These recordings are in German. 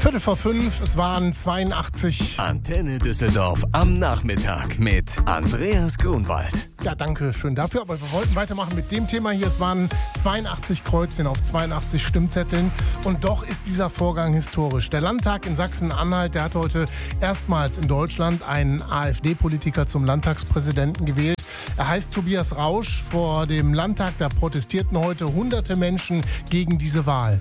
4:45, es waren 82. Antenne Düsseldorf am Nachmittag mit Andreas Grunwald. Ja, danke schön dafür. Aber wir wollten weitermachen mit dem Thema hier. Es waren 82 Kreuzchen auf 82 Stimmzetteln. Und doch ist dieser Vorgang historisch. Der Landtag in Sachsen-Anhalt, der hat heute erstmals in Deutschland einen AfD-Politiker zum Landtagspräsidenten gewählt. Er heißt Tobias Rausch. Vor dem Landtag, da protestierten heute hunderte Menschen gegen diese Wahl.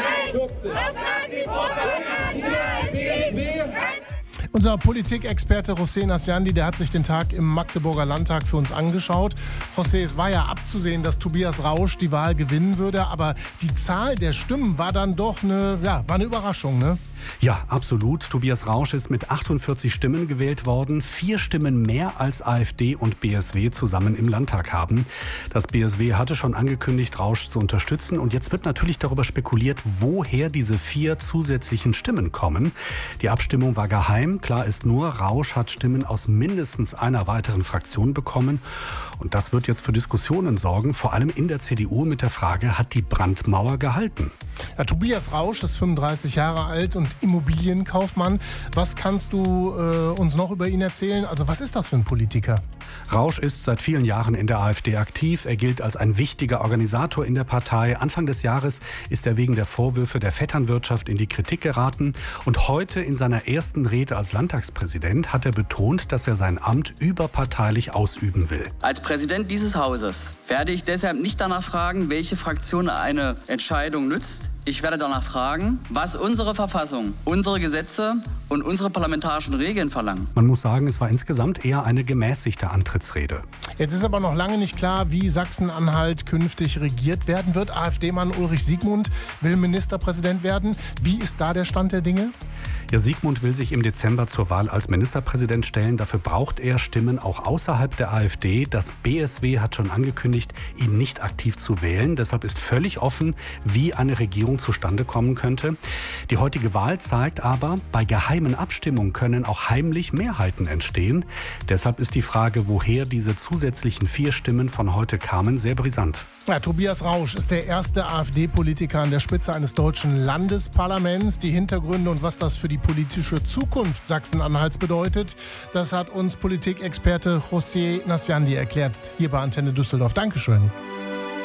Unser Politikexperte José Nasciandi, der hat sich den Tag im Magdeburger Landtag für uns angeschaut. José, es war ja abzusehen, dass Tobias Rausch die Wahl gewinnen würde, aber die Zahl der Stimmen war dann doch war eine Überraschung, ne? Ja, absolut. Tobias Rausch ist mit 48 Stimmen gewählt worden. 4 Stimmen mehr als AfD und BSW zusammen im Landtag haben. Das BSW hatte schon angekündigt, Rausch zu unterstützen. Und jetzt wird natürlich darüber spekuliert, woher diese 4 zusätzlichen Stimmen kommen. Die Abstimmung war geheim. Klar ist nur, Rausch hat Stimmen aus mindestens einer weiteren Fraktion bekommen. Und das wird jetzt für Diskussionen sorgen, vor allem in der CDU mit der Frage, hat die Brandmauer gehalten? Ja, Tobias Rausch ist 35 Jahre alt und Immobilienkaufmann. Was kannst du uns noch über ihn erzählen? Also was ist das für ein Politiker? Rausch ist seit vielen Jahren in der AfD aktiv. Er gilt als ein wichtiger Organisator in der Partei. Anfang des Jahres ist er wegen der Vorwürfe der Vetternwirtschaft in die Kritik geraten. Und heute in seiner ersten Rede als Landtagspräsident hat er betont, dass er sein Amt überparteilich ausüben will. Als Präsident dieses Hauses werde ich deshalb nicht danach fragen, welche Fraktion eine Entscheidung nützt. Ich werde danach fragen, was unsere Verfassung, unsere Gesetze und unsere parlamentarischen Regeln verlangen. Man muss sagen, es war insgesamt eher eine gemäßigte Antrittsrede. Jetzt ist aber noch lange nicht klar, wie Sachsen-Anhalt künftig regiert werden wird. AfD-Mann Ulrich Siegmund will Ministerpräsident werden. Wie ist da der Stand der Dinge? Ja, Siegmund will sich im Dezember zur Wahl als Ministerpräsident stellen. Dafür braucht er Stimmen auch außerhalb der AfD. Das BSW hat schon angekündigt, ihn nicht aktiv zu wählen. Deshalb ist völlig offen, wie eine Regierung zustande kommen könnte. Die heutige Wahl zeigt aber, bei geheimen Abstimmungen können auch heimlich Mehrheiten entstehen. Deshalb ist die Frage, woher diese zusätzlichen 4 Stimmen von heute kamen, sehr brisant. Ja, Tobias Rausch ist der erste AfD-Politiker an der Spitze eines deutschen Landesparlaments. Die Hintergründe und was das für die politische Zukunft Sachsen-Anhalts bedeutet, das hat uns Politikexperte José Nasciandi erklärt, hier bei Antenne Düsseldorf. Dankeschön.